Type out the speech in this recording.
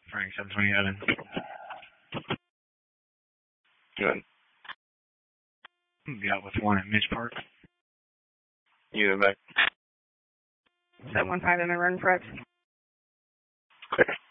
Frank 727. Good. Got with one at Mitch Park. Unit back. 715 in the run, correct? Clear.